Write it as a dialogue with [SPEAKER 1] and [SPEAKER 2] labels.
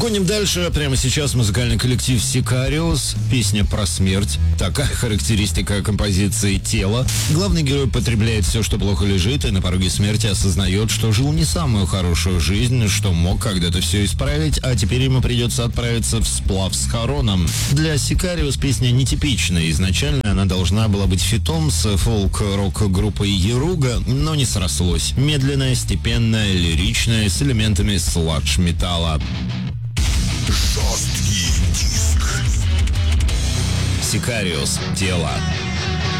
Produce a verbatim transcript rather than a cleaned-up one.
[SPEAKER 1] Гоним дальше. Прямо сейчас музыкальный коллектив Сикариус. Песня про смерть. Такая характеристика композиции «Тело». Главный герой потребляет все, что плохо лежит, и на пороге смерти осознает, что жил не самую хорошую жизнь, что мог когда-то все исправить, а теперь ему придется отправиться в сплав с Хароном. Для Сикариус песня нетипичная. Изначально она должна была быть фитом с фолк-рок-группой Яруга, но не срослось. Медленная, степенная, лиричная, с элементами сладж-металла.
[SPEAKER 2] Жесткий диск.
[SPEAKER 1] Сикариус. Тело.